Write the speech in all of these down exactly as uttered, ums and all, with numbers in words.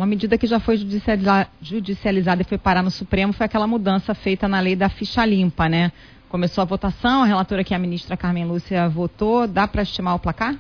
Uma medida que já foi judicializa- judicializada e foi parar no Supremo foi aquela mudança feita na lei da ficha limpa, né? Começou a votação, a relatora aqui, a ministra Carmen Lúcia, votou. Dá para estimar o placar?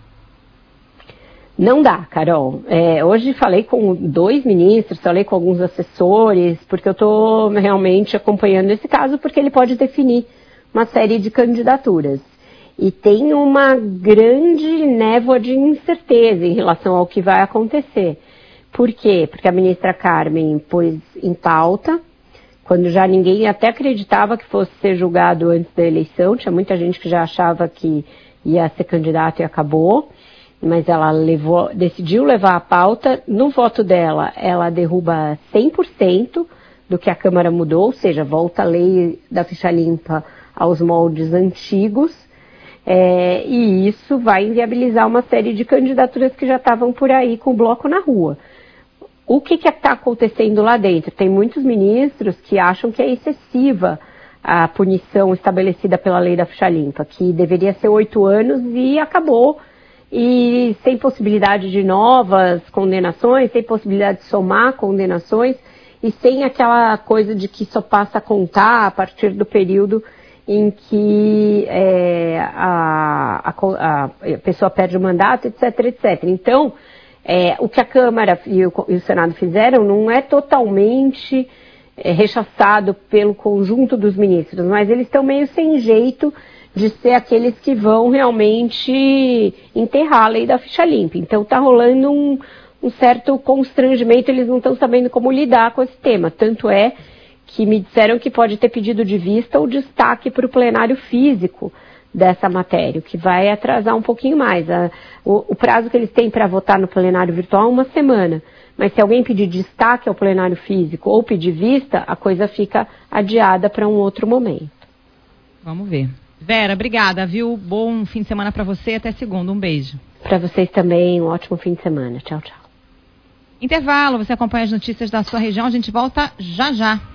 Não dá, Carol. É, hoje falei com dois ministros, falei com alguns assessores, porque eu estou realmente acompanhando esse caso, porque ele pode definir uma série de candidaturas. E tem uma grande névoa de incerteza em relação ao que vai acontecer. Por quê? Porque a ministra Carmen pôs em pauta, quando já ninguém até acreditava que fosse ser julgado antes da eleição, tinha muita gente que já achava que ia ser candidato e acabou, mas ela levou, decidiu levar a pauta. No voto dela, ela derruba cem por cento do que a Câmara mudou, ou seja, volta a lei da ficha limpa aos moldes antigos, é, e isso vai inviabilizar uma série de candidaturas que já estavam por aí com o bloco na rua. O que está acontecendo lá dentro? Tem muitos ministros que acham que é excessiva a punição estabelecida pela lei da ficha limpa, que deveria ser oito anos e acabou, e sem possibilidade de novas condenações, sem possibilidade de somar condenações, e sem aquela coisa de que só passa a contar a partir do período em que é, a, a, a pessoa perde o mandato, etc, etcétera. Então, é, o que a Câmara e o, e o Senado fizeram não é totalmente é, rechaçado pelo conjunto dos ministros, mas eles estão meio sem jeito de ser aqueles que vão realmente enterrar a lei da ficha limpa. Então está rolando um, um certo constrangimento, eles não estão sabendo como lidar com esse tema. Tanto é que me disseram que pode ter pedido de vista ou destaque para o plenário físico dessa matéria, o que vai atrasar um pouquinho mais. A, o, o prazo que eles têm para votar no plenário virtual é uma semana. Mas se alguém pedir destaque ao plenário físico ou pedir vista, a coisa fica adiada para um outro momento. Vamos ver. Vera, obrigada, viu? Bom fim de semana para você e até segunda. Um beijo. Para vocês também, um ótimo fim de semana. Tchau, tchau. Intervalo, você acompanha as notícias da sua região, a gente volta já já.